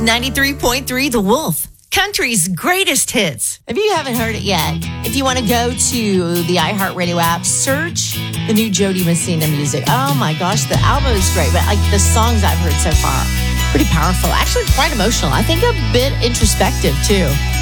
93.3 The Wolf, country's greatest hits. If you haven't heard it yet, if you want to go to the iHeartRadio app, search the new Jody Messina music. Oh my gosh, the album is great, but like the songs I've heard so far, pretty powerful. Actually, quite emotional. I think a bit introspective too.